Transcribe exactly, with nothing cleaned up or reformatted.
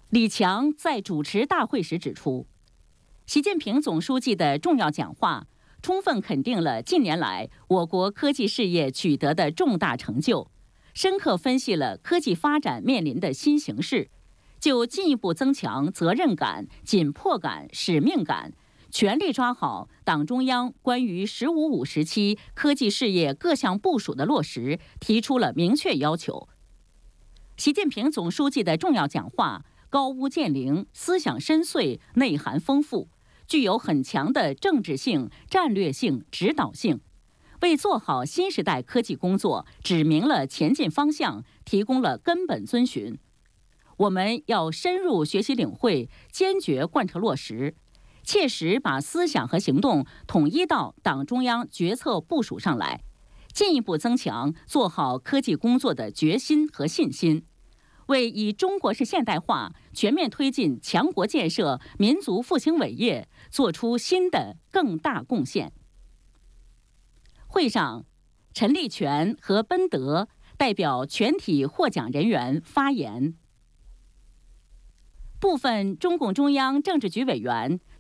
李强在主持大会时指出，习近平总书记的重要讲话充分肯定了近年来我国科技事业取得的重大成就，深刻分析了科技发展面临的新形势，就进一步增强责任感、紧迫感、使命感，全力抓好党中央关于“十五五”时期科技事业各项部署的落实，提出了明确要求。习近平总书记的重要讲话高屋建瓴，思想深邃，内涵丰富，具有很强的政治性、战略性、指导性，为做好新时代科技工作指明了前进方向，提供了根本遵循。我们要深入学习领会，坚决贯彻落实，切实把思想和行动统一到党中央决策部署上来，进一步增强做好科技工作的决心和信心，为以中国式现代化全面推进强国建设、民族复兴伟业做出新的更大贡献。会上，陈立全和奔德代表全体获奖人员发言，部分中共中央政治局委员